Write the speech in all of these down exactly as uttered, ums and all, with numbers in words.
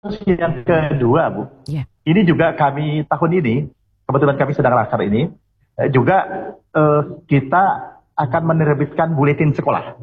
yang kedua, Bu, Ya. ini juga kami tahun ini, kebetulan kami sedang laksar ini, eh, juga eh, kita akan menerbitkan buletin sekolah.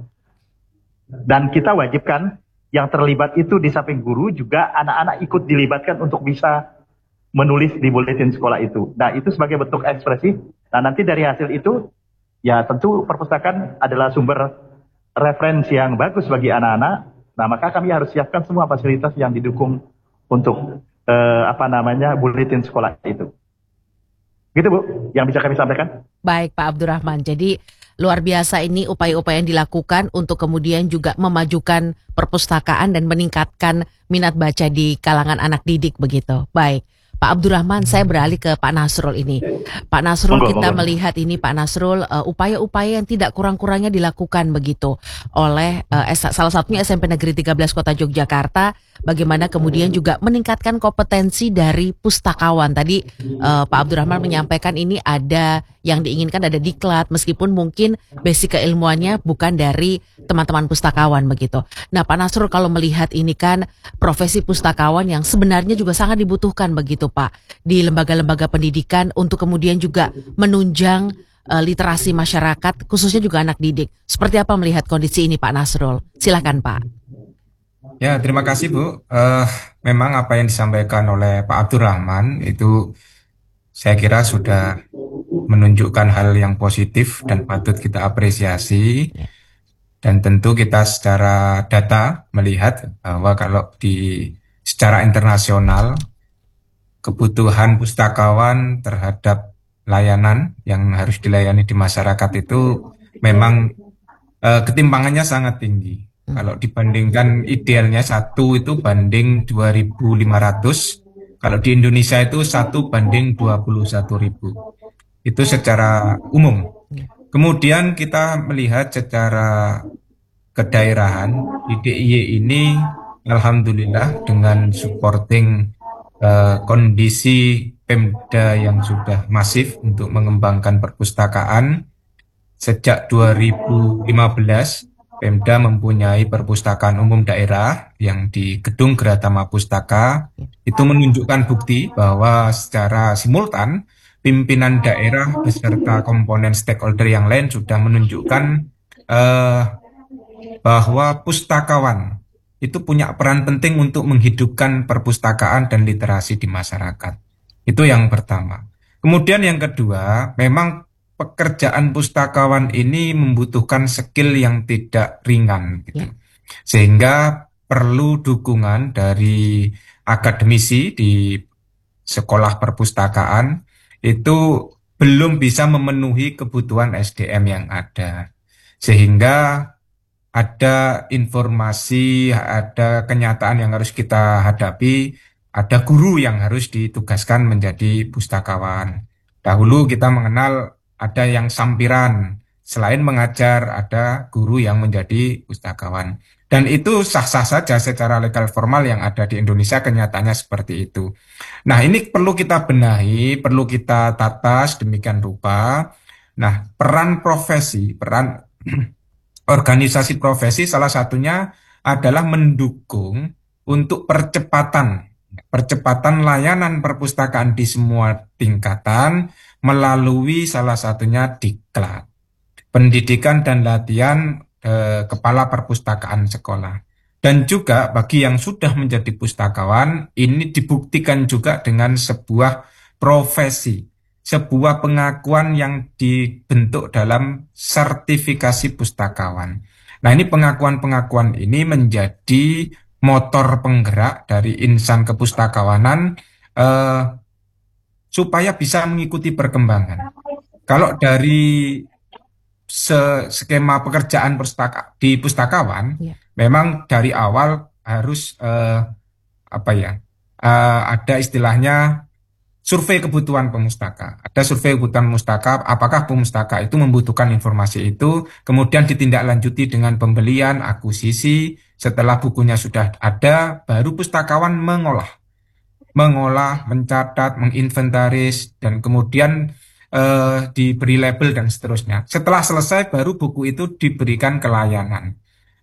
Dan kita wajibkan yang terlibat itu di samping guru juga anak-anak ikut dilibatkan untuk bisa menulis di buletin sekolah itu. Nah, itu sebagai bentuk ekspresi. Nah, nanti dari hasil itu, ya tentu perpustakaan adalah sumber referensi yang bagus bagi anak-anak. Nah, maka kami harus siapkan semua fasilitas yang didukung untuk eh, apa namanya buletin sekolah itu. Gitu, Bu, yang bisa kami sampaikan. Baik Pak Abdurrahman, jadi luar biasa ini upaya-upaya yang dilakukan untuk kemudian juga memajukan perpustakaan dan meningkatkan minat baca di kalangan anak didik begitu. Baik, Pak Abdurrahman, saya beralih ke Pak Nasrul ini. Pak Nasrul, Monggo, kita monggo. melihat ini Pak Nasrul, uh, upaya-upaya yang tidak kurang-kurangnya dilakukan begitu oleh uh, S- salah satunya S M P Negeri tiga belas Kota Yogyakarta, bagaimana kemudian juga meningkatkan kompetensi dari pustakawan. Tadi uh, Pak Abdurrahman menyampaikan ini ada yang diinginkan ada diklat, meskipun mungkin basic keilmuannya bukan dari teman-teman pustakawan begitu. Nah Pak Nasrul, kalau melihat ini kan profesi pustakawan yang sebenarnya juga sangat dibutuhkan begitu Pak di lembaga-lembaga pendidikan untuk kemudian juga menunjang uh, literasi masyarakat khususnya juga anak didik. Seperti apa melihat kondisi ini Pak Nasrul? Silakan Pak. Ya, terima kasih Bu. Eh, memang apa yang disampaikan oleh Pak Abdurrahman itu saya kira sudah menunjukkan hal yang positif dan patut kita apresiasi. Dan tentu kita secara data melihat bahwa kalau di secara internasional kebutuhan pustakawan terhadap layanan yang harus dilayani di masyarakat itu memang eh, ketimpangannya sangat tinggi. Kalau dibandingkan idealnya satu itu banding dua ribu lima ratus, kalau di Indonesia itu satu banding dua puluh satu ribu. Itu secara umum. Kemudian kita melihat secara kedaerahan di D I Y ini, alhamdulillah dengan supporting eh, kondisi Pemda yang sudah masif untuk mengembangkan perpustakaan. Sejak dua ribu lima belas, Pemda mempunyai perpustakaan umum daerah yang di Gedung Geratama Pustaka. Itu menunjukkan bukti bahwa secara simultan pimpinan daerah beserta komponen stakeholder yang lain sudah menunjukkan eh, bahwa pustakawan itu punya peran penting untuk menghidupkan perpustakaan dan literasi di masyarakat. Itu yang pertama. Kemudian yang kedua, memang pekerjaan pustakawan ini membutuhkan skill yang tidak ringan, gitu. Sehingga perlu dukungan dari akademisi di sekolah perpustakaan itu belum bisa memenuhi kebutuhan S D M yang ada. Sehingga ada informasi, ada kenyataan yang harus kita hadapi, ada guru yang harus ditugaskan menjadi pustakawan. Dahulu kita mengenal ada yang sampiran, selain mengajar ada guru yang menjadi pustakawan. Dan itu sah-sah saja secara legal formal yang ada di Indonesia, kenyataannya seperti itu. Nah, ini perlu kita benahi, perlu kita tata sedemikian rupa. Nah, peran profesi, peran organisasi profesi salah satunya adalah mendukung untuk percepatan percepatan layanan perpustakaan di semua tingkatan melalui salah satunya diklat, pendidikan dan latihan eh, kepala perpustakaan sekolah. Dan juga bagi yang sudah menjadi pustakawan, ini dibuktikan juga dengan sebuah profesi, sebuah pengakuan yang dibentuk dalam sertifikasi pustakawan. Nah, ini pengakuan-pengakuan ini menjadi motor penggerak dari insan kepustakawanan eh, supaya bisa mengikuti perkembangan. Kalau dari skema pekerjaan pustaka, di pustakawan, ya, memang dari awal harus eh, apa ya, eh, ada istilahnya survei kebutuhan pemustaka. Ada survei kebutuhan pemustaka, apakah pemustaka itu membutuhkan informasi itu, kemudian ditindaklanjuti dengan pembelian, akuisisi. Setelah bukunya sudah ada, baru pustakawan mengolah, mengolah, mencatat, menginventaris, dan kemudian eh, diberi label dan seterusnya. Setelah selesai, baru buku itu diberikan ke layanan.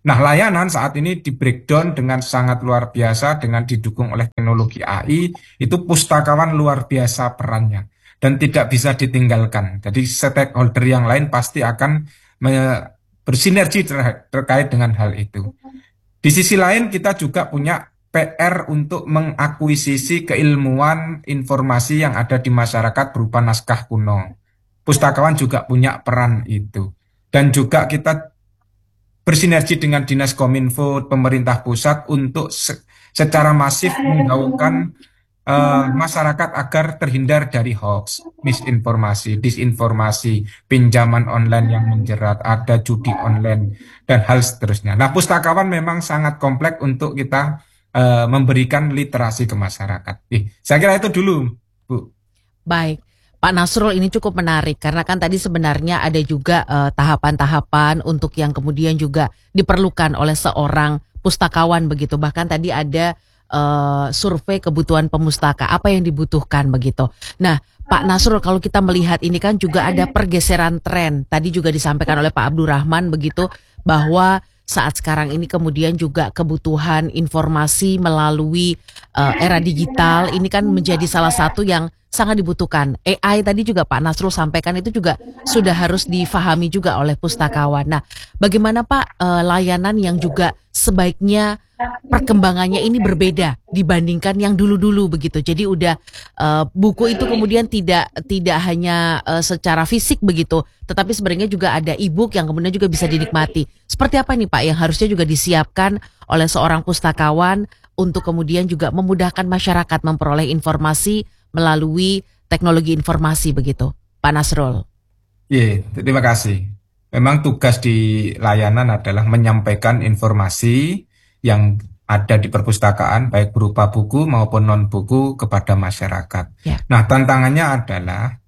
Nah, layanan saat ini di breakdown dengan sangat luar biasa dengan didukung oleh teknologi A I, itu pustakawan luar biasa perannya dan tidak bisa ditinggalkan. Jadi stakeholder yang lain pasti akan me- bersinergi ter- terkait dengan hal itu. Di sisi lain kita juga punya P R untuk mengakuisisi keilmuan informasi yang ada di masyarakat berupa naskah kuno. Pustakawan juga punya peran itu. Dan juga kita bersinergi dengan Dinas Kominfo, pemerintah pusat untuk se- secara masif menggaungkan eh, masyarakat agar terhindar dari hoax, misinformasi, disinformasi, pinjaman online yang menjerat, ada judi online, dan hal seterusnya. Nah, pustakawan memang sangat kompleks untuk kita eh, memberikan literasi ke masyarakat. Ih, saya kira itu dulu, Bu. Baik, Pak Nasrul, ini cukup menarik karena kan tadi sebenarnya ada juga eh, tahapan-tahapan untuk yang kemudian juga diperlukan oleh seorang pustakawan begitu. Bahkan tadi ada eh, survei kebutuhan pemustaka, apa yang dibutuhkan begitu. Nah, Pak Nasrul, kalau kita melihat ini kan juga ada pergeseran tren. Tadi juga disampaikan oleh Pak Abdurrahman begitu bahwa saat sekarang ini kemudian juga kebutuhan informasi melalui eh, era digital ini kan menjadi salah satu yang sangat dibutuhkan. A I tadi juga Pak Nasrul sampaikan itu juga sudah harus difahami juga oleh pustakawan. Nah, bagaimana Pak eh, layanan yang juga sebaiknya perkembangannya ini berbeda dibandingkan yang dulu-dulu begitu. Jadi udah eh, buku itu kemudian tidak tidak hanya eh, secara fisik begitu, tetapi sebenarnya juga ada e-book yang kemudian juga bisa dinikmati. Seperti apa nih Pak yang harusnya juga disiapkan oleh seorang pustakawan untuk kemudian juga memudahkan masyarakat memperoleh informasi melalui teknologi informasi begitu, Pak Nasrul? Iya, terima kasih. Memang tugas di layanan adalah menyampaikan informasi yang ada di perpustakaan, baik berupa buku maupun non-buku kepada masyarakat. Ya. Nah, tantangannya adalah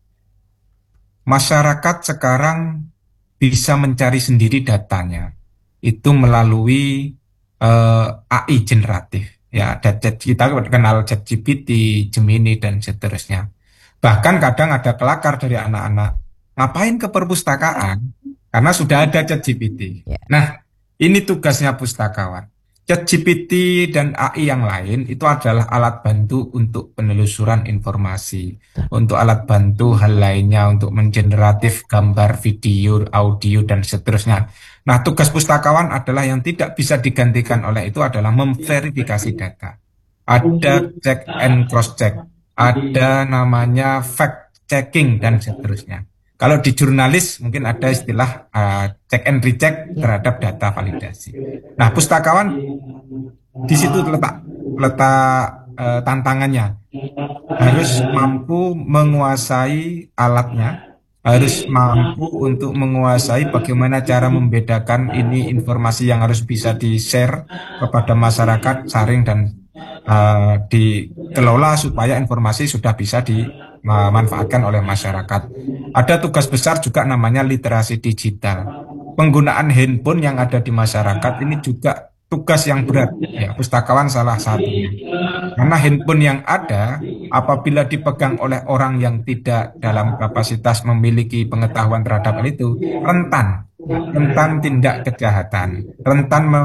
masyarakat sekarang bisa mencari sendiri datanya. Itu melalui eh, A I generatif. Ya, ada chat, kita kenal ChatGPT, Gemini, dan seterusnya. Bahkan kadang ada kelakar dari anak-anak, ngapain ke perpustakaan? Karena sudah ada ChatGPT. Ya. Nah, ini tugasnya pustakawan. ChatGPT dan A I yang lain itu adalah alat bantu untuk penelusuran informasi, untuk alat bantu hal lainnya, untuk mengeneratif gambar, video, audio, dan seterusnya. Nah, tugas pustakawan adalah yang tidak bisa digantikan oleh itu adalah memverifikasi data. Ada check and cross check, ada namanya fact checking dan seterusnya. Kalau di jurnalis mungkin ada istilah uh, check and recheck terhadap data validasi. Nah, pustakawan di situ letak letak uh, tantangannya. Harus mampu menguasai alatnya, harus mampu untuk menguasai bagaimana cara membedakan ini informasi yang harus bisa di-share kepada masyarakat, saring dan uh, dikelola supaya informasi sudah bisa dimanfaatkan oleh masyarakat. Ada tugas besar juga namanya literasi digital. Penggunaan handphone yang ada di masyarakat ini juga tugas yang berat. Ya, pustakawan salah satunya. Karena handphone yang ada, apabila dipegang oleh orang yang tidak dalam kapasitas memiliki pengetahuan terhadap hal itu, rentan, rentan tindak kejahatan, rentan me,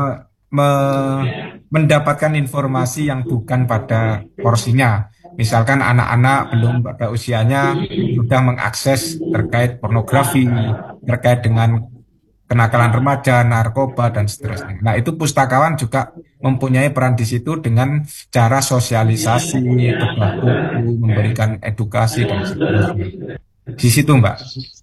me- mendapatkan informasi yang bukan pada porsinya. Misalkan anak-anak belum pada usianya sudah mengakses terkait pornografi, terkait dengan kenakalan remaja, narkoba, dan seterusnya. Nah, itu pustakawan juga mempunyai peran di situ dengan cara sosialisasi, bedah buku, memberikan edukasi, dan seterusnya. Di situ, Mbak.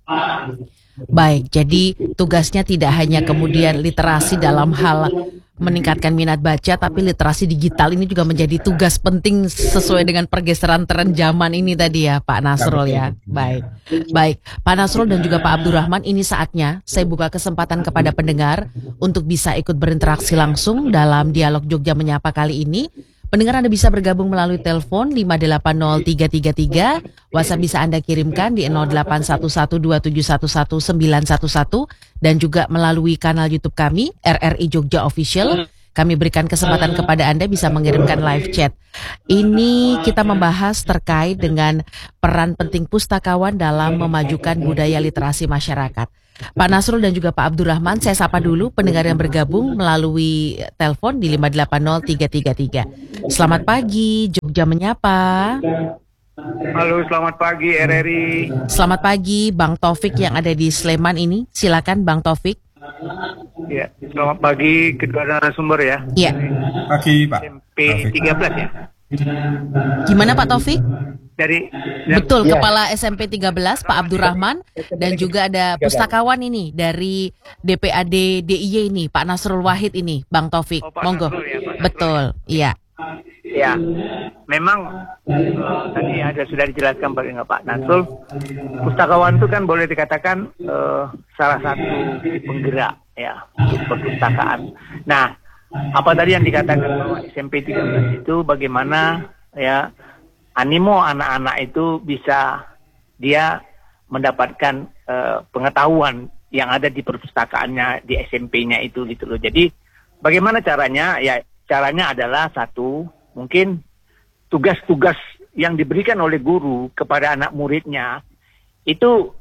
Baik, jadi tugasnya tidak hanya kemudian literasi dalam hal meningkatkan minat baca, tapi literasi digital ini juga menjadi tugas penting sesuai dengan pergeseran tren zaman ini tadi ya Pak Nasrul ya. Baik, baik Pak Nasrul dan juga Pak Abdurrahman, ini saatnya saya buka kesempatan kepada pendengar untuk bisa ikut berinteraksi langsung dalam dialog Jogja Menyapa kali ini. Pendengar Anda bisa bergabung melalui telepon lima delapan nol tiga tiga tiga, WhatsApp bisa Anda kirimkan di nol delapan satu satu dua tujuh satu satu sembilan satu satu dan juga melalui kanal YouTube kami R R I Jogja Official. Kami berikan kesempatan kepada Anda bisa mengirimkan live chat. Ini kita membahas terkait dengan peran penting pustakawan dalam memajukan budaya literasi masyarakat. Pak Nasrul dan juga Pak Abdurrahman, saya sapa dulu pendengar yang bergabung melalui telepon di lima delapan nol tiga tiga tiga. Selamat pagi, Jogja Menyapa. Halo, selamat pagi R R I. Selamat pagi, Bang Taufik yang ada di Sleman ini. Silakan Bang Taufik. Ya, selamat pagi kedua narasumber ya. Iya. Pagi Pak. S M P tiga belas ya. Gimana Pak Taufik? Dari Betul, ya. Kepala S M P tiga belas Pak Abdurrahman, dan juga ada pustakawan ini dari D P A D D I Y ini, Pak Nasrul Wahid ini, Bang Taufik. Oh, Pak Monggo. Nasrul ya, Pak Nasrul Betul, iya. Ya, memang uh, tadi ada sudah dijelaskan oleh Pak Nasrul, pustakawan itu kan boleh dikatakan uh, salah satu penggerak ya di perpustakaan. Nah, apa tadi yang dikatakan bahwa S M P tiga belas itu bagaimana ya animo anak-anak itu bisa dia mendapatkan uh, pengetahuan yang ada di perpustakaannya di S M P-nya itu gitu loh. Jadi bagaimana caranya? Ya caranya adalah satu, mungkin tugas-tugas yang diberikan oleh guru kepada anak muridnya itu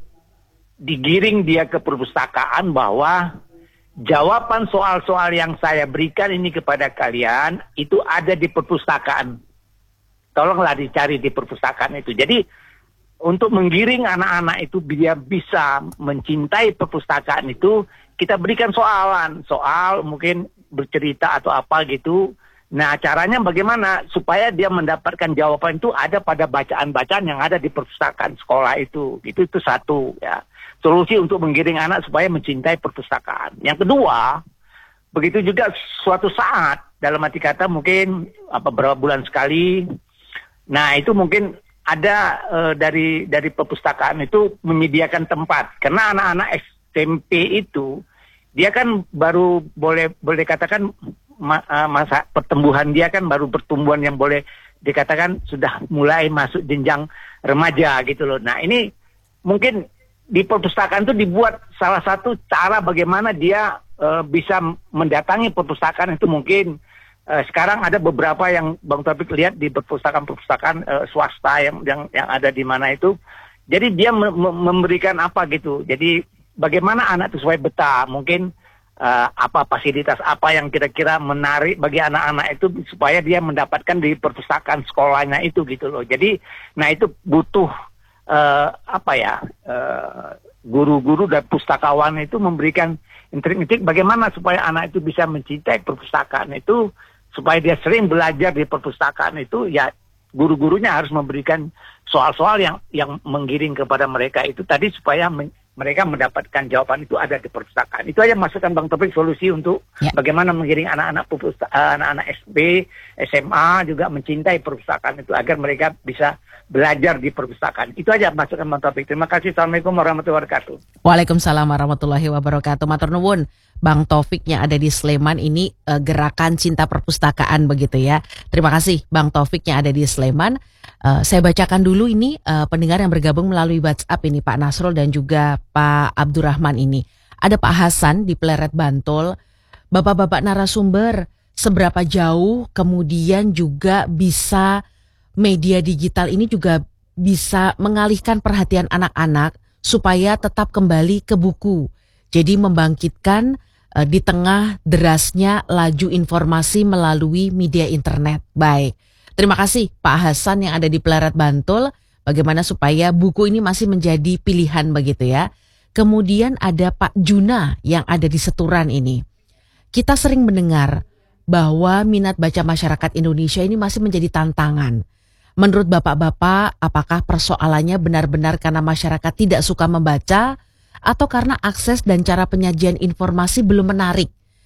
digiring dia ke perpustakaan bahwa jawaban soal-soal yang saya berikan ini kepada kalian itu ada di perpustakaan. Tolonglah dicari di perpustakaan itu. Jadi untuk menggiring anak-anak itu biar bisa mencintai perpustakaan itu, kita berikan soalan, soal mungkin bercerita atau apa gitu. Nah, caranya bagaimana supaya dia mendapatkan jawaban itu ada pada bacaan-bacaan yang ada di perpustakaan sekolah itu. Itu itu satu ya. Solusi untuk menggiring anak supaya mencintai perpustakaan. Yang kedua, begitu juga suatu saat dalam arti kata mungkin apa beberapa bulan sekali. Nah, itu mungkin ada uh, dari dari perpustakaan itu menyediakan tempat. Karena anak-anak S M P itu dia kan baru boleh boleh katakan ma, uh, masa pertumbuhan dia kan baru pertumbuhan yang boleh dikatakan sudah mulai masuk jenjang remaja gitu loh. Nah, ini mungkin di perpustakaan itu dibuat salah satu cara bagaimana dia uh, bisa mendatangi perpustakaan itu mungkin uh, sekarang ada beberapa yang Bang Taufik lihat di perpustakaan-perpustakaan uh, swasta yang yang yang ada di mana itu. Jadi dia me- memberikan apa gitu. Jadi bagaimana anak itu supaya betah, mungkin uh, apa fasilitas apa yang kira-kira menarik bagi anak-anak itu supaya dia mendapatkan di perpustakaan sekolahnya itu gitu loh. Jadi, nah itu butuh uh, apa ya uh, guru-guru dan pustakawan itu memberikan intrik-intrik bagaimana supaya anak itu bisa mencintai perpustakaan itu, supaya dia sering belajar di perpustakaan itu ya. Guru-gurunya harus memberikan soal-soal yang yang menggiring kepada mereka itu tadi supaya men- mereka mendapatkan jawaban itu ada di perpustakaan. Itu aja masukan Bang Taufik solusi untuk ya. Bagaimana menggiring anak-anak perpusta- anak-anak S D, S M A juga mencintai perpustakaan itu agar mereka bisa belajar di perpustakaan. Itu aja masukan Bang Taufik. Terima kasih. Assalamualaikum warahmatullahi wabarakatuh. Waalaikumsalam warahmatullahi wabarakatuh. Matur nuwun Bang Taufik yang ada di Sleman ini eh, gerakan cinta perpustakaan begitu ya. Terima kasih Bang Taufik yang ada di Sleman. Uh, saya bacakan dulu ini uh, pendengar yang bergabung melalui WhatsApp ini Pak Nasrul dan juga Pak Abdurrahman ini. Ada Pak Hasan di Pleret Bantul. Bapak-bapak narasumber, seberapa jauh kemudian juga bisa media digital ini juga bisa mengalihkan perhatian anak-anak supaya tetap kembali ke buku. Jadi membangkitkan uh, di tengah derasnya laju informasi melalui media internet. Baik. Terima kasih Pak Hasan yang ada di Pleret Bantul. Bagaimana supaya buku ini masih menjadi pilihan begitu ya. Kemudian ada Pak Juna yang ada di Seturan ini. Kita sering mendengar bahwa minat baca masyarakat Indonesia ini masih menjadi tantangan. Menurut bapak-bapak, apakah persoalannya benar-benar karena masyarakat tidak suka membaca atau karena akses dan cara penyajian informasi belum menarik?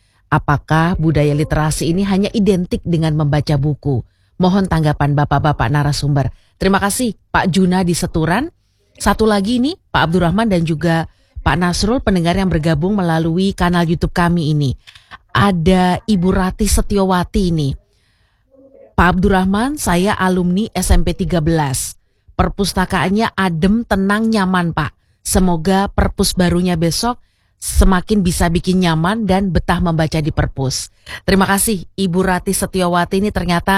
Apakah budaya literasi ini hanya identik dengan membaca buku? Mohon tanggapan bapak-bapak narasumber. Terima kasih Pak Juna di Seturan. Satu lagi nih Pak Abdurrahman dan juga Pak Nasrul, pendengar yang bergabung melalui kanal YouTube kami ini. Ada Ibu Rati Setiawati ini. Pak Abdurrahman, saya alumni S M P tiga belas. Perpustakaannya adem, tenang, nyaman Pak. Semoga perpus barunya besok semakin bisa bikin nyaman dan betah membaca di perpus. Terima kasih Ibu Rati Setiawati ini, ternyata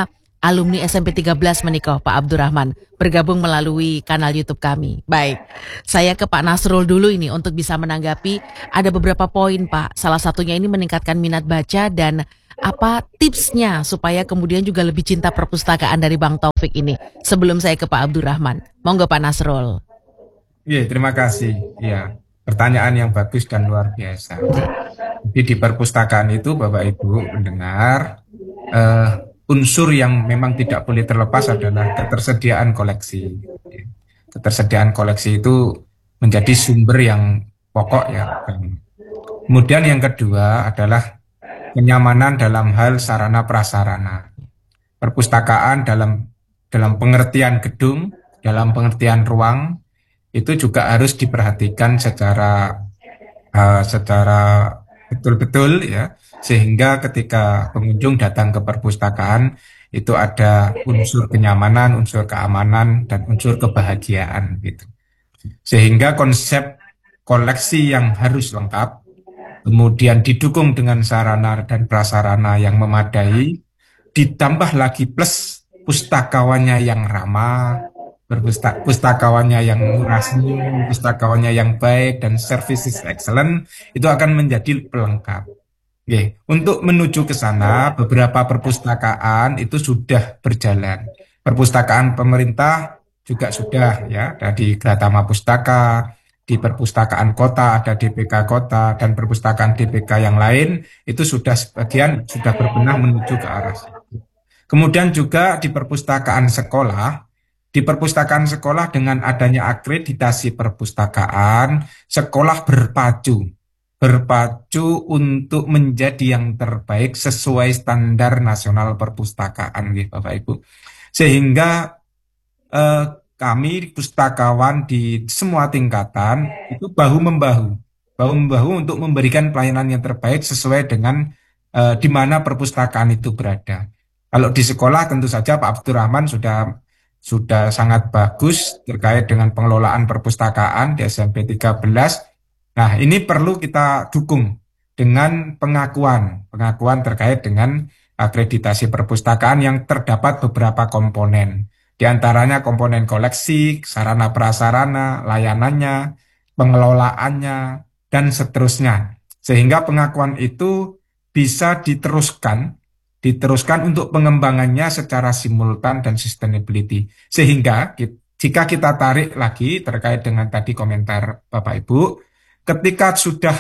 alumni S M P tiga belas menikah Pak Abdurrahman, bergabung melalui kanal YouTube kami. Baik, saya ke Pak Nasrul dulu ini untuk bisa menanggapi ada beberapa poin Pak. Salah satunya ini meningkatkan minat baca dan apa tipsnya supaya kemudian juga lebih cinta perpustakaan dari Bang Taufik ini. Sebelum saya ke Pak Abdurrahman, monggo Pak Nasrul. Iya, terima kasih. Iya, pertanyaan yang bagus dan luar biasa. Jadi di perpustakaan itu Bapak Ibu mendengar eh, unsur yang memang tidak boleh terlepas adalah ketersediaan koleksi. Ketersediaan koleksi itu menjadi sumber yang pokok ya. Kemudian yang kedua adalah kenyamanan dalam hal sarana prasarana. Perpustakaan dalam dalam pengertian gedung, dalam pengertian ruang itu juga harus diperhatikan secara uh, secara betul-betul ya, sehingga ketika pengunjung datang ke perpustakaan itu ada unsur kenyamanan, unsur keamanan, dan unsur kebahagiaan gitu. Sehingga konsep koleksi yang harus lengkap, kemudian didukung dengan sarana dan prasarana yang memadai, ditambah lagi plus pustakawannya yang ramah, pustakawannya yang murah senyum, pustakawannya yang baik, dan services excellent, itu akan menjadi pelengkap. Oke, untuk menuju ke sana, beberapa perpustakaan itu sudah berjalan. Perpustakaan pemerintah juga sudah ya, dari Gratama Pustaka, di perpustakaan kota ada D P K kota, dan perpustakaan D P K yang lain itu sudah sebagian sudah berbenah menuju ke arah situ. Kemudian juga di perpustakaan sekolah, di perpustakaan sekolah dengan adanya akreditasi perpustakaan, sekolah berpacu, berpacu untuk menjadi yang terbaik sesuai standar nasional perpustakaan, gitu, Bapak Ibu. Sehingga eh, kami pustakawan di semua tingkatan itu bahu-membahu, bahu-membahu untuk memberikan pelayanan yang terbaik sesuai dengan eh, di mana perpustakaan itu berada. Kalau di sekolah tentu saja Pak Abdurrahman sudah sudah sangat bagus terkait dengan pengelolaan perpustakaan di S M P tiga belas. Nah, ini perlu kita dukung dengan pengakuan, pengakuan terkait dengan akreditasi perpustakaan yang terdapat beberapa komponen. Di antaranya komponen koleksi, sarana prasarana, layanannya, pengelolaannya, dan seterusnya. Sehingga pengakuan itu bisa diteruskan, diteruskan untuk pengembangannya secara simultan dan sustainability. Sehingga jika kita tarik lagi terkait dengan tadi komentar Bapak Ibu, ketika sudah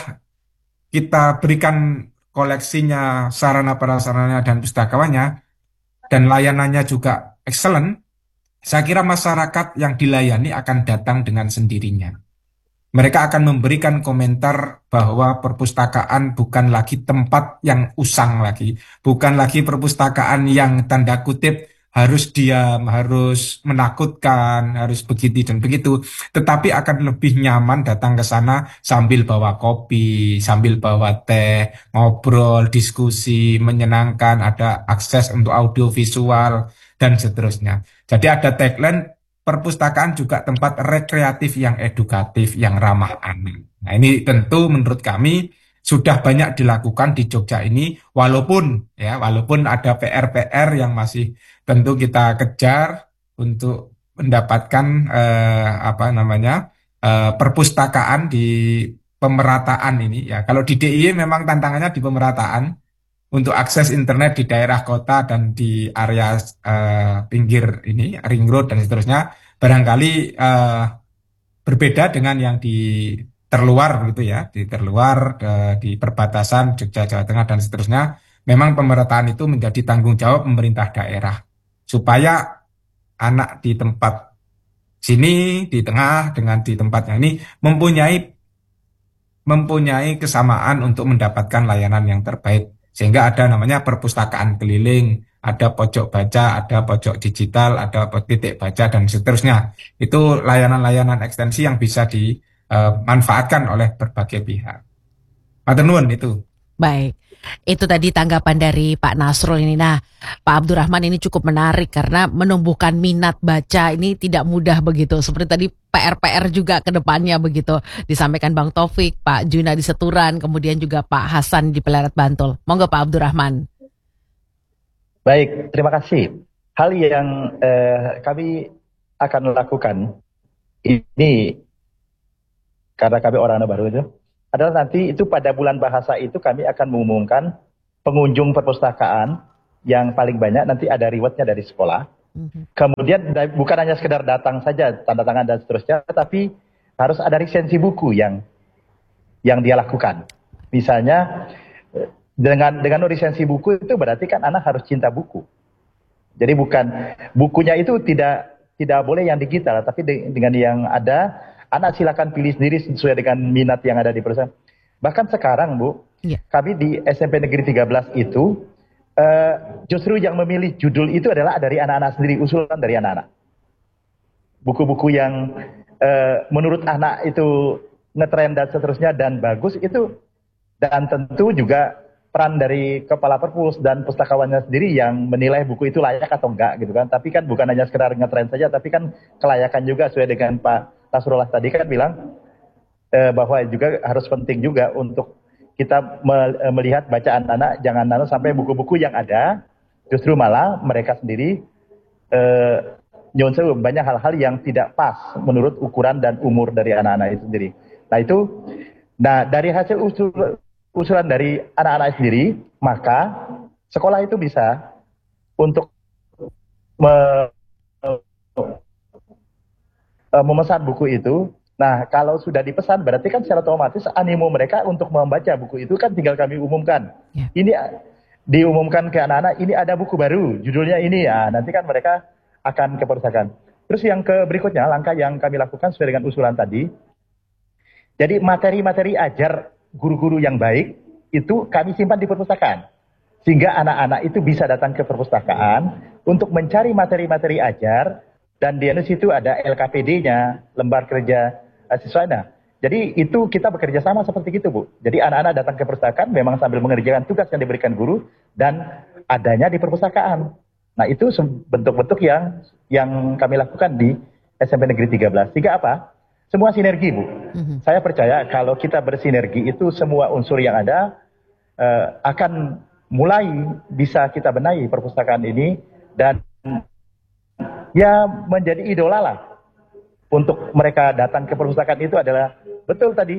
kita berikan koleksinya, sarana prasarana dan pustakawannya, dan layanannya juga excellent, saya kira masyarakat yang dilayani akan datang dengan sendirinya. Mereka akan memberikan komentar bahwa perpustakaan bukan lagi tempat yang usang lagi, bukan lagi perpustakaan yang tanda kutip harus diam, harus menakutkan, harus begitu dan begitu, tetapi akan lebih nyaman datang ke sana sambil bawa kopi, sambil bawa teh, ngobrol, diskusi, menyenangkan, ada akses untuk audio visual, dan seterusnya. Jadi ada tagline, perpustakaan juga tempat rekreatif yang edukatif, yang ramah anak. Nah, ini tentu menurut kami sudah banyak dilakukan di Jogja ini, walaupun ya walaupun ada P R-P R yang masih tentu kita kejar untuk mendapatkan eh, apa namanya eh, perpustakaan di pemerataan ini ya. Kalau di D I Y memang tantangannya di pemerataan untuk akses internet di daerah kota dan di area eh, pinggir ini, ring road dan seterusnya, barangkali eh, berbeda dengan yang di terluar gitu ya, di terluar eh, di perbatasan Jogja, Jawa Tengah dan seterusnya. Memang pemerataan itu menjadi tanggung jawab pemerintah daerah supaya anak di tempat sini, di tengah dengan di tempatnya ini mempunyai mempunyai kesamaan untuk mendapatkan layanan yang terbaik. Sehingga ada namanya perpustakaan keliling, ada pojok baca, ada pojok digital, ada titik baca, dan seterusnya. Itu layanan-layanan ekstensi yang bisa dimanfaatkan oleh berbagai pihak. Matur nuwun itu. Baik, itu tadi tanggapan dari Pak Nasrul ini. Nah, Pak Abdurrahman ini cukup menarik karena menumbuhkan minat baca ini tidak mudah begitu. Seperti tadi P R-P R juga ke depannya begitu. Disampaikan Bang Taufik, Pak Juna di Seturan, kemudian juga Pak Hasan di Pleret Bantul. Monggo Pak Abdurrahman. Baik, terima kasih. hal yang eh, kami akan lakukan ini karena kami orang baru itu adalah nanti itu pada bulan bahasa itu kami akan mengumumkan pengunjung perpustakaan yang paling banyak nanti ada rewardnya dari sekolah. Mm-hmm. Kemudian bukan hanya sekedar datang saja tanda tangan dan seterusnya, tapi harus ada resensi buku yang yang dia lakukan. Misalnya dengan dengan resensi buku itu berarti kan anak harus cinta buku. Jadi bukan bukunya itu tidak tidak boleh yang digital, tapi dengan yang ada, anak silakan pilih sendiri sesuai dengan minat yang ada di perusahaan. Bahkan sekarang, Bu, yeah. kami di S M P Negeri tiga belas itu uh, justru yang memilih judul itu adalah dari anak-anak sendiri, usulan dari anak-anak. Buku-buku yang uh, menurut anak itu ngetren dan seterusnya dan bagus itu, dan tentu juga peran dari kepala perpus dan pustakawannya sendiri yang menilai buku itu layak atau enggak gitu kan. Tapi kan bukan hanya sekedar ngetren saja, tapi kan kelayakan juga sesuai dengan Pak Nasrullah tadi kan bilang eh, bahwa juga harus penting juga untuk kita me- melihat bacaan anak, jangan anak sampai buku-buku yang ada justru malah mereka sendiri eh, nyonse banyak hal-hal yang tidak pas menurut ukuran dan umur dari anak-anak itu sendiri. Nah itu, nah dari hasil usul usulan dari anak-anak sendiri, maka sekolah itu bisa untuk me- memesan buku itu. Nah, kalau sudah dipesan, berarti kan secara otomatis animo mereka untuk membaca buku itu kan tinggal kami umumkan. Ya. Ini diumumkan ke anak-anak, ini ada buku baru, judulnya ini ya. Nanti kan mereka akan ke perpustakaan. Terus yang ke berikutnya, langkah yang kami lakukan sesuai dengan usulan tadi. Jadi materi-materi ajar guru-guru yang baik itu kami simpan di perpustakaan sehingga anak-anak itu bisa datang ke perpustakaan untuk mencari materi-materi ajar dan di situ ada L K P D-nya, lembar kerja siswanya. Jadi itu kita bekerja sama seperti itu, Bu. Jadi anak-anak datang ke perpustakaan memang sambil mengerjakan tugas yang diberikan guru dan adanya di perpustakaan. Nah, itu bentuk-bentuk yang yang kami lakukan di S M P Negeri tiga belas. Sehingga apa? Semua sinergi, Bu. Mm-hmm. Saya percaya kalau kita bersinergi itu semua unsur yang ada uh, akan mulai bisa kita benahi perpustakaan ini dan ya menjadi idola lah untuk mereka datang ke perpustakaan itu adalah betul tadi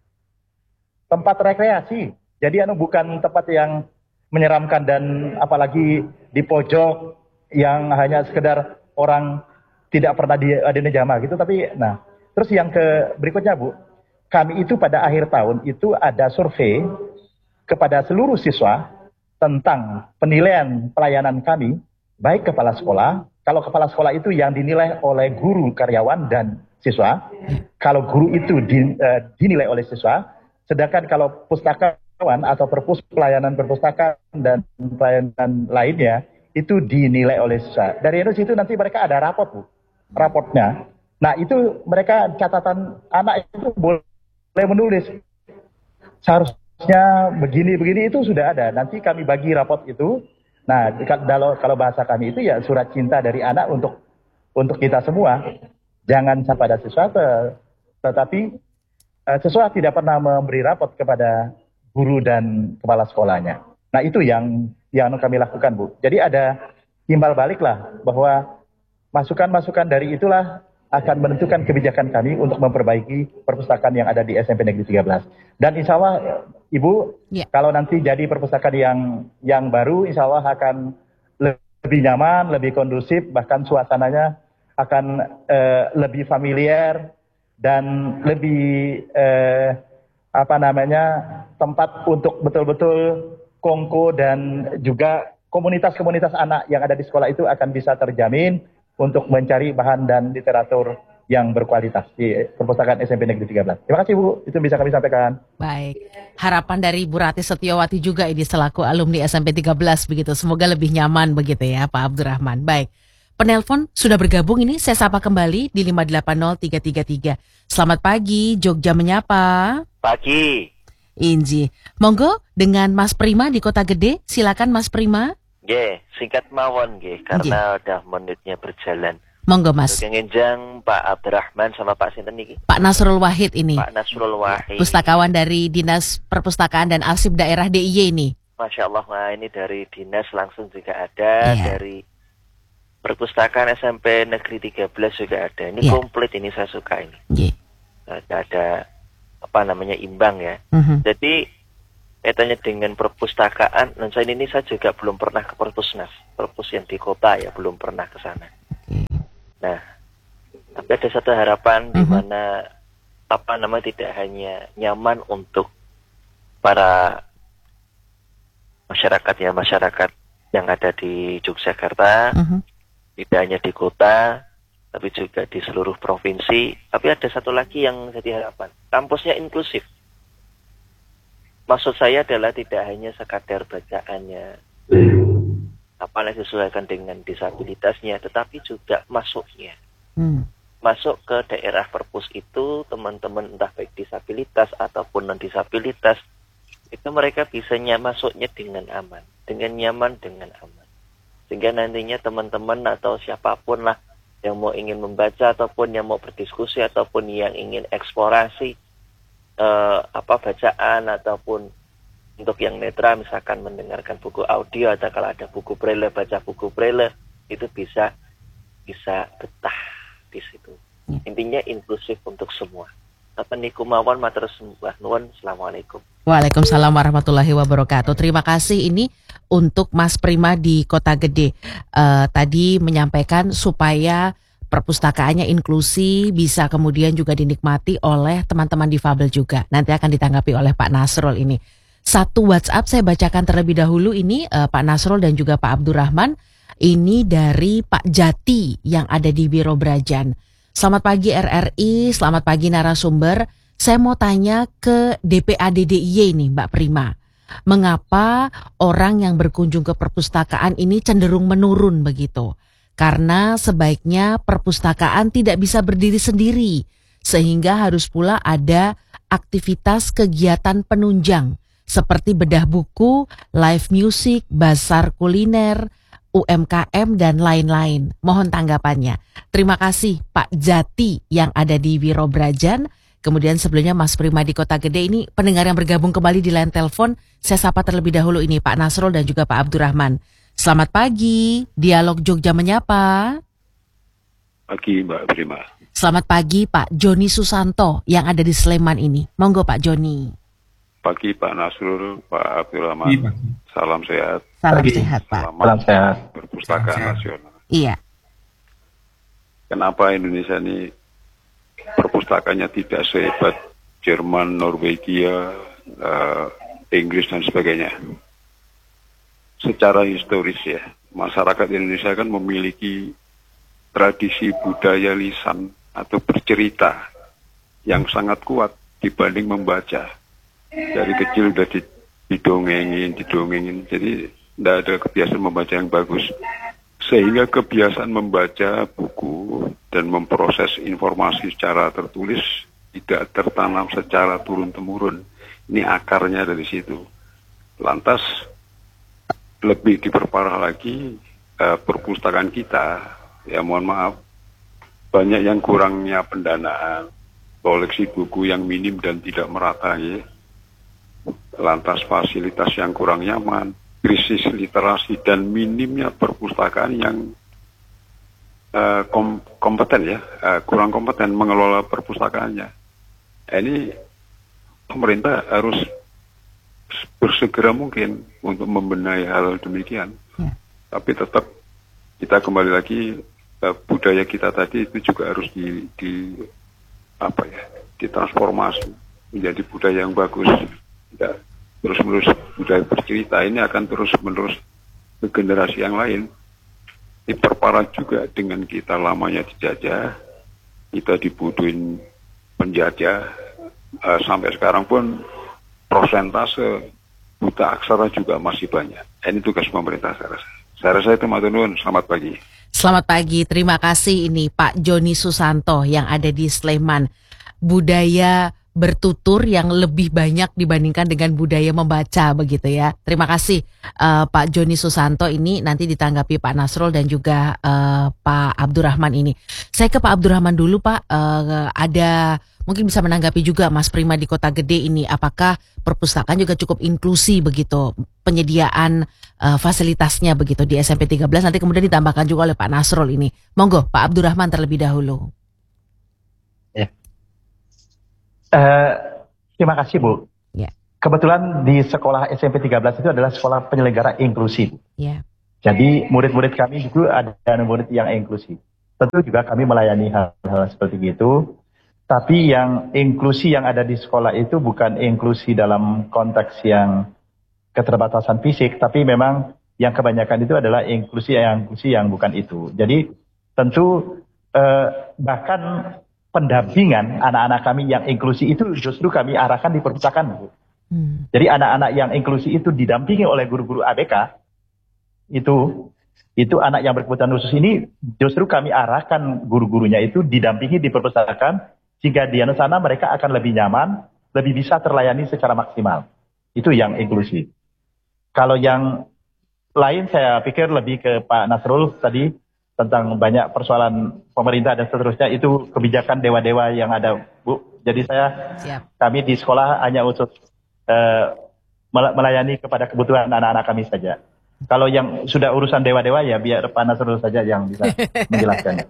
tempat rekreasi. Jadi anu bukan tempat yang menyeramkan dan apalagi di pojok yang hanya sekedar orang tidak pernah di adanya jamaah gitu, tapi nah terus yang ke berikutnya, Bu, kami itu pada akhir tahun itu ada survei kepada seluruh siswa tentang penilaian pelayanan kami, baik kepala sekolah, kalau kepala sekolah itu yang dinilai oleh guru, karyawan, dan siswa, kalau guru itu di, uh, dinilai oleh siswa, sedangkan kalau pustakawan atau perpus pelayanan perpustakaan dan pelayanan lainnya, itu dinilai oleh siswa. Dari itu nanti mereka ada raport, Bu, raportnya. Nah itu mereka catatan anak itu boleh menulis seharusnya begini-begini itu sudah ada. Nanti kami bagi raport itu. Nah kalau kalau bahasa kami itu ya surat cinta dari anak untuk untuk kita semua. Jangan sampai ada sesuatu, tetapi uh, siswa tidak pernah memberi raport kepada guru dan kepala sekolahnya. Nah itu yang yang kami lakukan, Bu. Jadi ada timbal balik lah bahwa masukan-masukan dari itulah akan menentukan kebijakan kami untuk memperbaiki perpustakaan yang ada di S M P Negeri tiga belas. Dan insya Allah, Ibu, yeah. kalau nanti jadi perpustakaan yang yang baru, insya Allah akan lebih nyaman, lebih kondusif, bahkan suasananya akan uh, lebih familiar dan lebih uh, apa namanya tempat untuk betul-betul kongko dan juga komunitas-komunitas anak yang ada di sekolah itu akan bisa terjamin untuk mencari bahan dan literatur yang berkualitas di perpustakaan S M P Negeri tiga belas. Terima kasih, Bu, itu bisa kami sampaikan. Baik, harapan dari Bu Rati Setiawati juga ini selaku alumni S M P tiga belas begitu. Semoga lebih nyaman begitu ya Pak Abdurrahman. Baik, penelpon sudah bergabung ini, saya sapa kembali di lima delapan nol tiga tiga tiga. Selamat pagi, Jogja Menyapa. Pagi. Inji, monggo dengan Mas Prima di Kota Gede, silakan Mas Prima. Nggih, singkat mawon nggih karena udah menitnya berjalan. Monggo Mas. Ngenjang Pak Abdurrahman sama Pak sinten niki? Pak Nasrul Wahid ini. Pak Nasrul Wahid. Pustakawan dari Dinas Perpustakaan dan Arsip Daerah D I Y ini. Masya Allah, nah ini dari dinas langsung juga ada, yeah. dari perpustakaan S M P Negeri tiga belas juga ada. Ini Yeah. komplit, ini saya suka ini. Yeah. Ada, ada apa namanya imbang ya. Mhm. Jadi kaitannya dengan perpustakaan, dan saya ini saya juga belum pernah ke perpusnas, perpus yang di kota ya, belum pernah ke sana. Oke. Nah, tapi ada satu harapan di Mhm. mana apa namanya tidak hanya nyaman untuk para masyarakat ya masyarakat yang ada di Yogyakarta, Mhm. tidak hanya di kota, tapi juga di seluruh provinsi. Tapi ada satu lagi yang jadi harapan, kampusnya inklusif. Maksud saya adalah tidak hanya sekadar bacaannya apa yang disesuaikan dengan disabilitasnya, tetapi juga masuknya. Hmm. Masuk ke daerah perpus itu, teman-teman entah baik disabilitas ataupun non-disabilitas, itu mereka bisanya masuknya dengan aman, dengan nyaman, dengan aman. Sehingga nantinya teman-teman atau siapapun lah yang mau ingin membaca ataupun yang mau berdiskusi ataupun yang ingin eksplorasi eh, apa bacaan ataupun untuk yang netra misalkan mendengarkan buku audio atau kalau ada buku braille baca buku braille, itu bisa bisa betah di situ. Intinya inklusif untuk semua. Apa niku mawon matur sembah nuwun. Assalamualaikum. Waalaikumsalam warahmatullahi wabarakatuh. Terima kasih ini untuk Mas Prima di Kota Gede. Eh, tadi menyampaikan supaya perpustakaannya inklusi, bisa kemudian juga dinikmati oleh teman-teman difabel juga. Nanti akan ditanggapi oleh Pak Nasrul ini. Satu WhatsApp saya bacakan terlebih dahulu ini eh, Pak Nasrul dan juga Pak Abdurrahman. Ini dari Pak Jati yang ada di Biro Brajan. Selamat pagi R R I, selamat pagi narasumber. Saya mau tanya ke D P A D D I Y nih Mbak Prima. Mengapa orang yang berkunjung ke perpustakaan ini cenderung menurun begitu? Karena sebaiknya perpustakaan tidak bisa berdiri sendiri. Sehingga harus pula ada aktivitas kegiatan penunjang. Seperti bedah buku, live music, bazar kuliner, U M K M dan lain-lain. Mohon tanggapannya. Terima kasih Pak Jati yang ada di Biro Brajan. Kemudian sebelumnya Mas Prima di Kota Gede. Ini pendengar yang bergabung kembali di line telepon. Saya sapa terlebih dahulu ini Pak Nasrul dan juga Pak Abdurrahman. Selamat pagi, Dialog Jogja Menyapa. Pagi Mbak Prima. Selamat pagi Pak Joni Susanto yang ada di Sleman ini. Monggo Pak Joni. Pagi Pak Nasrul, Pak Abdurrahman. Iya, Pak. Salam sehat. Salam Pagi. sehat Pak. Selamat Salam sehat. Perpustakaan Salam sehat. Nasional. Iya. Kenapa Indonesia ini perpustakaannya tidak sehebat Jerman, Norwegia, eh, Inggris dan sebagainya? Secara historis ya, masyarakat Indonesia kan memiliki tradisi budaya lisan atau bercerita yang sangat kuat dibanding membaca. Dari kecil udah didongengin, didongengin, jadi tidak ada kebiasaan membaca yang bagus. Sehingga kebiasaan membaca buku dan memproses informasi secara tertulis tidak tertanam secara turun-temurun. Ini akarnya dari situ. Lantas lebih diperparah lagi eh, perpustakaan kita, ya mohon maaf, banyak yang kurangnya pendanaan, koleksi buku yang minim dan tidak merata ya. Lantas fasilitas yang kurang nyaman, krisis literasi dan minimnya perpustakaan yang uh, kom kompeten ya, uh, kurang kompeten mengelola perpustakaannya. Ini pemerintah harus bersegera mungkin untuk membenahi hal demikian. Ya. Tapi tetap kita kembali lagi uh, budaya kita tadi itu juga harus di, di apa ya, ditransformasi menjadi budaya yang bagus. Tidak terus-menerus budaya bercerita ini akan terus-menerus ke generasi yang lain. Diperparah juga dengan kita lamanya dijajah, kita dibutuhin penjajah, uh, sampai sekarang pun prosentase buta aksara juga masih banyak. Ini tugas pemerintah saya rasa. Saya rasa itu matur nuwun. Selamat pagi. Selamat pagi, terima kasih ini Pak Joni Susanto yang ada di Sleman. Budaya bertutur yang lebih banyak dibandingkan dengan budaya membaca begitu ya. Terima kasih uh, Pak Joni Susanto ini, nanti ditanggapi Pak Nasrul dan juga uh, Pak Abdurrahman ini. Saya ke Pak Abdurrahman dulu Pak, uh, ada mungkin bisa menanggapi juga Mas Prima di Kota Gede ini, apakah perpustakaan juga cukup inklusi begitu penyediaan uh, fasilitasnya begitu di S M P tiga belas, nanti kemudian ditambahkan juga oleh Pak Nasrul ini. Monggo Pak Abdurrahman terlebih dahulu. Ya. Uh, terima kasih Bu. Ya. Kebetulan di sekolah S M P tiga belas itu adalah sekolah penyelenggara inklusi. Ya. Jadi murid-murid kami juga ada murid yang inklusi. Tentu juga kami melayani hal-hal seperti itu. Tapi yang inklusi yang ada di sekolah itu bukan inklusi dalam konteks yang keterbatasan fisik, tapi memang yang kebanyakan itu adalah inklusi yang inklusi yang bukan itu. Jadi tentu eh, bahkan pendampingan anak-anak kami yang inklusi itu justru kami arahkan di perpustakaan. Hmm. Jadi anak-anak yang inklusi itu didampingi oleh guru-guru A B K itu. Itu anak yang berkebutuhan khusus ini justru kami arahkan guru-gurunya itu didampingi di perpustakaan, sehingga di sana mereka akan lebih nyaman, lebih bisa terlayani secara maksimal. Itu yang inklusi. Kalau yang lain saya pikir lebih ke Pak Nasrul tadi tentang banyak persoalan pemerintah dan seterusnya, itu kebijakan dewa-dewa yang ada, Bu. Jadi saya, Siap. kami di sekolah hanya untuk uh, melayani kepada kebutuhan anak-anak kami saja. Kalau yang sudah urusan dewa-dewa ya biar Pak Nasrul saja yang bisa menjelaskan.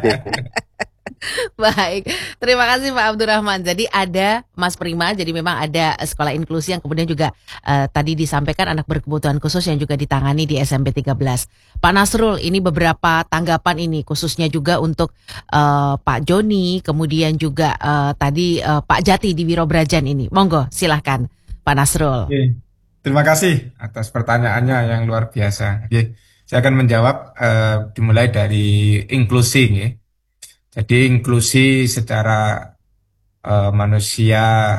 Baik, terima kasih Pak Abdurrahman. Jadi ada Mas Prima, jadi memang ada sekolah inklusi yang kemudian juga uh, tadi disampaikan anak berkebutuhan khusus yang juga ditangani di S M P tiga belas. Pak Nasrul, ini beberapa tanggapan ini khususnya juga untuk uh, Pak Joni, kemudian juga uh, tadi uh, Pak Jati di Wirobrajan ini. Monggo, silahkan Pak Nasrul. Oke. Terima kasih atas pertanyaannya yang luar biasa. Oke. Saya akan menjawab uh, dimulai dari inklusi. Ya. Jadi inklusi secara uh, manusia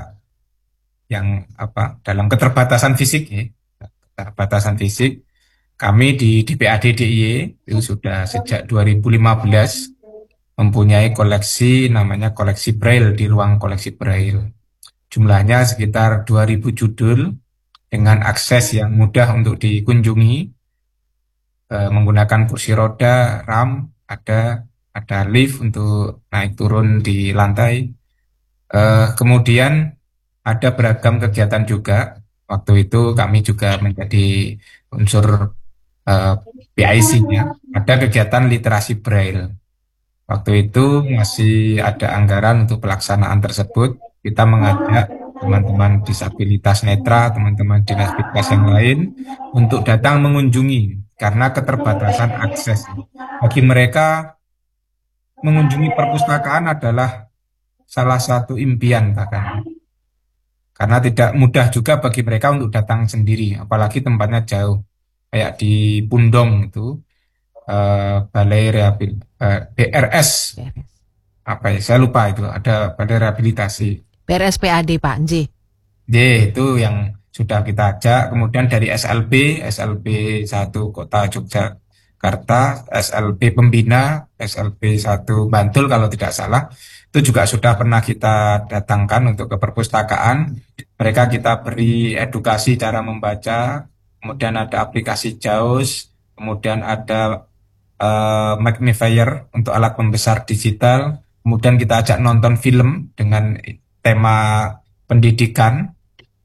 yang apa dalam keterbatasan fisik, ya, keterbatasan fisik, kami di D P A D D I Y itu sudah sejak dua ribu lima belas mempunyai koleksi namanya koleksi Braille di ruang koleksi Braille. Jumlahnya sekitar dua ribu judul dengan akses yang mudah untuk dikunjungi, uh, menggunakan kursi roda, ram, ada ada lift untuk naik turun di lantai. Uh, kemudian ada beragam kegiatan juga. Waktu itu kami juga menjadi unsur uh, P I C-nya. Ada kegiatan literasi Braille. Waktu itu masih ada anggaran untuk pelaksanaan tersebut. Kita mengajak teman-teman disabilitas netra, teman-teman disabilitas yang lain untuk datang mengunjungi karena keterbatasan akses. Bagi mereka mengunjungi perpustakaan adalah salah satu impian bahkan. Karena tidak mudah juga bagi mereka untuk datang sendiri, apalagi tempatnya jauh. Kayak di Pundong itu, uh, Balai Rehabil, uh, B R S, apa ya, saya lupa itu, ada Balai Rehabilitasi. B R S P A D Pak, J. J, itu yang sudah kita ajak. Kemudian dari S L B, S L B satu Kota Yogyakarta, S L B Pembina, S L B satu Bantul kalau tidak salah, itu juga sudah pernah kita datangkan untuk ke perpustakaan. Mereka kita beri edukasi cara membaca, kemudian ada aplikasi JAWS, kemudian ada uh, magnifier untuk alat pembesar digital, kemudian kita ajak nonton film dengan tema pendidikan,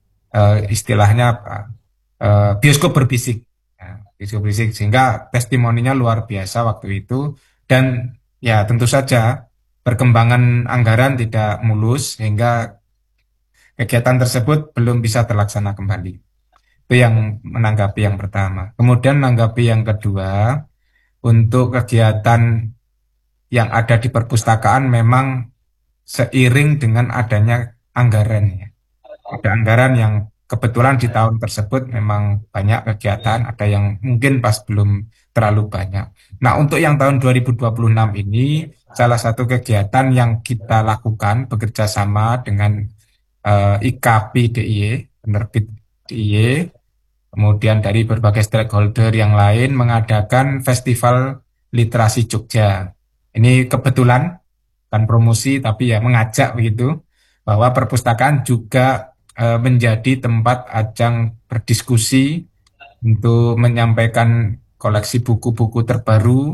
uh, istilahnya apa? Uh, bioskop berbisik. Bioskop berbisik, sehingga testimoninya luar biasa waktu itu. Dan ya tentu saja perkembangan anggaran tidak mulus, sehingga kegiatan tersebut belum bisa terlaksana kembali. Itu yang menanggapi yang pertama. Kemudian menanggapi yang kedua, untuk kegiatan yang ada di perpustakaan memang seiring dengan adanya anggaran. Ya. Ada anggaran yang kebetulan di tahun tersebut memang banyak kegiatan, ada yang mungkin pas belum terlalu banyak. Nah, untuk yang tahun dua ribu dua puluh enam ini, salah satu kegiatan yang kita lakukan bekerja sama dengan uh, I K P D I Y, penerbit D I Y, kemudian dari berbagai stakeholder yang lain mengadakan Festival Literasi Jogja. Ini kebetulan, kan promosi, tapi ya mengajak begitu, bahwa perpustakaan juga e, menjadi tempat ajang berdiskusi untuk menyampaikan koleksi buku-buku terbaru,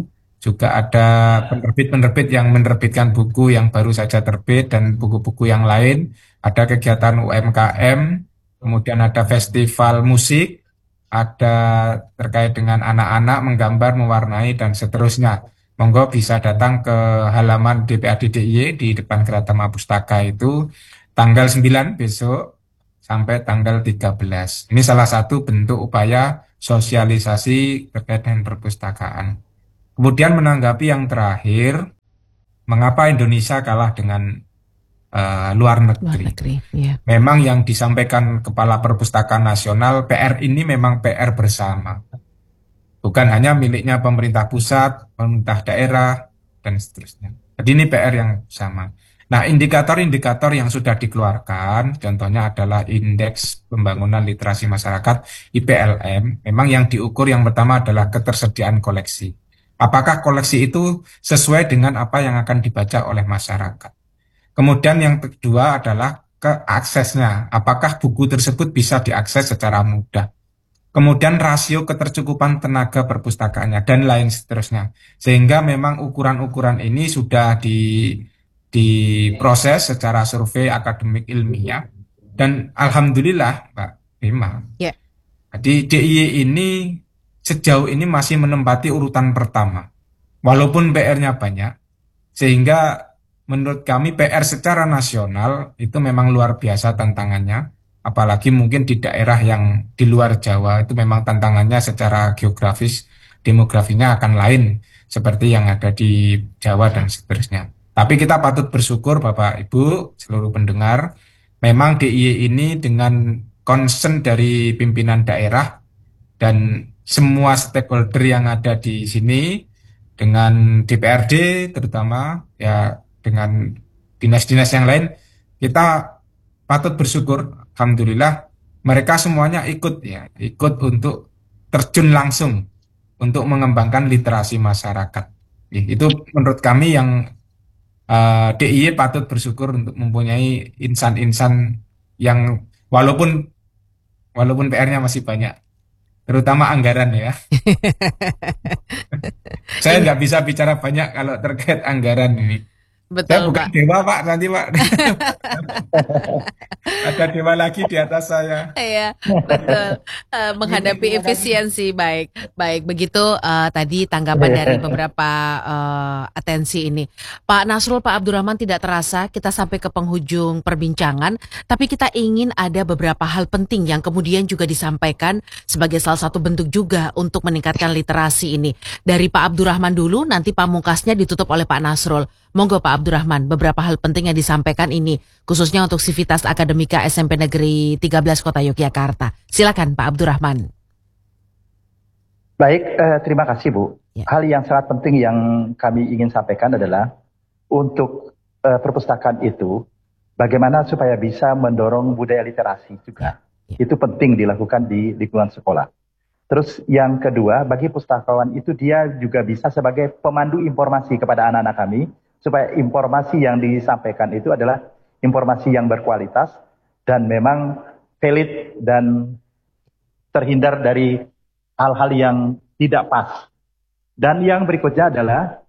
juga ada penerbit-penerbit yang menerbitkan buku yang baru saja terbit dan buku-buku yang lain, ada kegiatan U M K M, kemudian ada festival musik, ada terkait dengan anak-anak menggambar, mewarnai, dan seterusnya. Monggo bisa datang ke halaman D P A D D I Y di depan Gratama Pustaka itu tanggal sembilan besok sampai tanggal tiga belas. Ini salah satu bentuk upaya sosialisasi terkait dengan perpustakaan. Kemudian menanggapi yang terakhir, mengapa Indonesia kalah dengan uh, luar Luar negeri? negeri, ya. Memang yang disampaikan Kepala Perpustakaan Nasional, P R ini memang P R bersama. Bukan hanya miliknya pemerintah pusat, pemerintah daerah, dan seterusnya. Jadi ini P R yang sama. Nah, indikator-indikator yang sudah dikeluarkan, contohnya adalah Indeks Pembangunan Literasi Masyarakat, I P L M, memang yang diukur yang pertama adalah ketersediaan koleksi. Apakah koleksi itu sesuai dengan apa yang akan dibaca oleh masyarakat? Kemudian yang kedua adalah keaksesnya. Apakah buku tersebut bisa diakses secara mudah? Kemudian rasio ketercukupan tenaga perpustakaannya, dan lain seterusnya. Sehingga memang ukuran-ukuran ini sudah di, diproses secara survei akademik ilmiah. Dan alhamdulillah, Mbak Bima, Ya. jadi D I Y ini sejauh ini masih menempati urutan pertama, walaupun P R-nya banyak, sehingga menurut kami P R secara nasional itu memang luar biasa tantangannya, apalagi mungkin di daerah yang di luar Jawa itu memang tantangannya secara geografis, demografinya akan lain seperti yang ada di Jawa dan seterusnya. Tapi kita patut bersyukur Bapak Ibu, seluruh pendengar, memang D I Y ini dengan concern dari pimpinan daerah dan semua stakeholder yang ada di sini, dengan D P R D terutama, ya dengan dinas-dinas yang lain, kita patut bersyukur, alhamdulillah, mereka semuanya ikut ya, ikut untuk terjun langsung untuk mengembangkan literasi masyarakat. Itu menurut kami yang uh, D I Y patut bersyukur untuk mempunyai insan-insan yang walaupun walaupun P R-nya masih banyak, terutama anggaran ya. Saya nggak bisa bicara banyak kalau terkait anggaran ini. Betul, Saya bukan Pak. dewa Pak, nanti Pak. Ada dewa lagi di atas saya. Iya, betul. Uh, menghadapi efisiensi, baik, baik. Begitu uh, tadi tanggapan dari beberapa uh, atensi ini. Pak Nasrul, Pak Abdurrahman, tidak terasa kita sampai ke penghujung perbincangan, tapi kita ingin ada beberapa hal penting yang kemudian juga disampaikan sebagai salah satu bentuk juga untuk meningkatkan literasi ini. Dari Pak Abdurrahman dulu, nanti pamungkasnya ditutup oleh Pak Nasrul. Monggo Pak Abdurrahman, beberapa hal penting yang disampaikan ini, khususnya untuk Sivitas Akademika S M P Negeri tiga belas Kota Yogyakarta. Silakan Pak Abdurrahman. Baik, eh, terima kasih Bu. Ya. Hal yang sangat penting yang kami ingin sampaikan adalah untuk eh, perpustakaan itu, bagaimana supaya bisa mendorong budaya literasi juga. Ya. Itu penting dilakukan di lingkungan sekolah. Terus yang kedua, bagi pustakawan itu dia juga bisa sebagai pemandu informasi kepada anak-anak kami, supaya informasi yang disampaikan itu adalah informasi yang berkualitas dan memang valid dan terhindar dari hal-hal yang tidak pas. Dan yang berikutnya adalah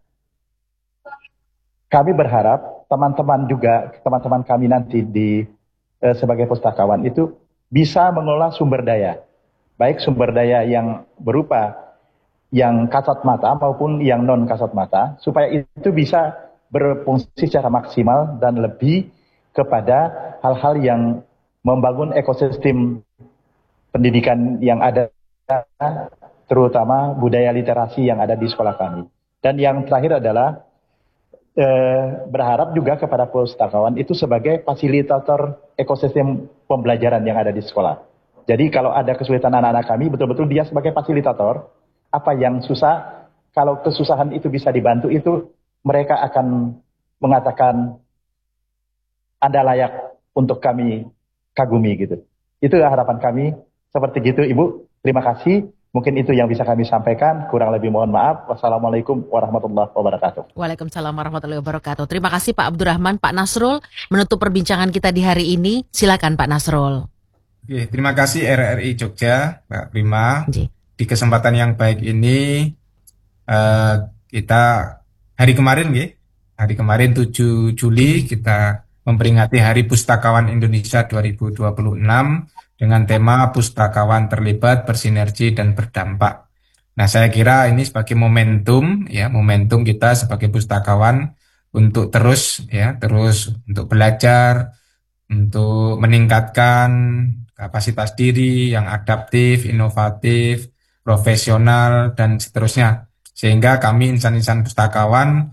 kami berharap teman-teman juga, teman-teman kami nanti di eh, sebagai pustakawan itu bisa mengelola sumber daya, baik sumber daya yang berupa yang kasat mata maupun yang non kasat mata, supaya itu bisa berfungsi secara maksimal dan lebih kepada hal-hal yang membangun ekosistem pendidikan yang ada, terutama budaya literasi yang ada di sekolah kami. Dan yang terakhir adalah eh, berharap juga kepada pustakawan itu sebagai fasilitator ekosistem pembelajaran yang ada di sekolah. Jadi kalau ada kesulitan anak-anak kami, betul-betul dia sebagai fasilitator, apa yang susah, kalau kesusahan itu bisa dibantu, itu mereka akan mengatakan Anda layak untuk kami kagumi gitu. Itu harapan kami. Seperti gitu Ibu. Terima kasih. Mungkin itu yang bisa kami sampaikan. Kurang lebih mohon maaf. Wassalamualaikum warahmatullahi wabarakatuh. Waalaikumsalam warahmatullahi wabarakatuh. Terima kasih Pak Abdurrahman. Pak Nasrul, menutup perbincangan kita di hari ini. Silakan Pak Nasrul. Oke, terima kasih R R I Jogja, Mbak Prima. Ji. Di kesempatan yang baik ini, uh, kita hari kemarin nggih, hari kemarin tujuh Juli kita memperingati Hari Pustakawan Indonesia dua ribu dua puluh enam dengan tema Pustakawan Terlibat, Bersinergi dan Berdampak. Nah, saya kira ini sebagai momentum ya, momentum kita sebagai pustakawan untuk terus ya, terus untuk belajar, untuk meningkatkan kapasitas diri yang adaptif, inovatif, profesional dan seterusnya. Sehingga kami insan-insan pustakawan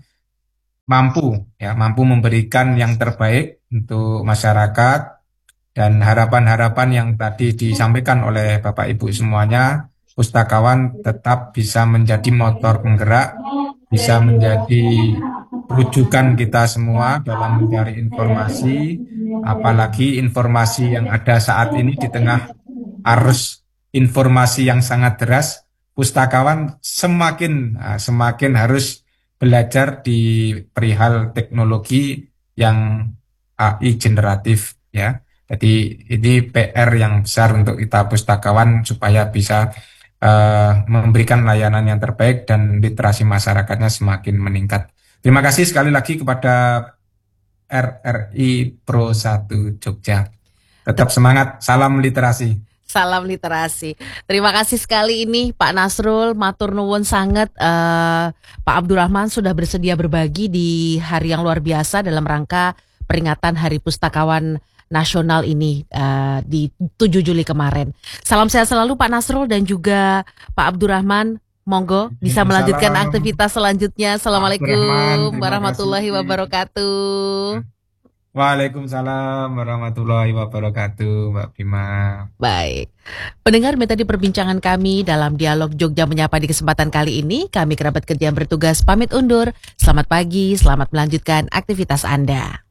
mampu ya mampu memberikan yang terbaik untuk masyarakat, dan harapan-harapan yang tadi disampaikan oleh Bapak Ibu semuanya, pustakawan tetap bisa menjadi motor penggerak, bisa menjadi rujukan kita semua dalam mencari informasi, apalagi informasi yang ada saat ini di tengah arus informasi yang sangat deras. Pustakawan semakin semakin harus belajar di perihal teknologi yang A I generatif ya. Jadi ini P R yang besar untuk kita pustakawan supaya bisa uh, memberikan layanan yang terbaik dan literasi masyarakatnya semakin meningkat. Terima kasih sekali lagi kepada R R I Pro satu Jogja. Tetap semangat, salam literasi. Salam literasi. Terima kasih sekali ini Pak Nasrul, matur nuwun sangat. uh, Pak Abdurrahman sudah bersedia berbagi di hari yang luar biasa dalam rangka peringatan Hari Pustakawan Nasional ini uh, di tujuh Juli kemarin. Salam sehat selalu Pak Nasrul dan juga Pak Abdurrahman. Monggo bisa melanjutkan aktivitas selanjutnya. Assalamualaikum warahmatullahi wabarakatuh. Waalaikumsalam warahmatullahi wabarakatuh, Mbak Bima. Baik, pendengar, metode perbincangan kami dalam dialog Jogja Menyapa di kesempatan kali ini. Kami kerabat kerja yang bertugas pamit undur. Selamat pagi, selamat melanjutkan aktivitas Anda.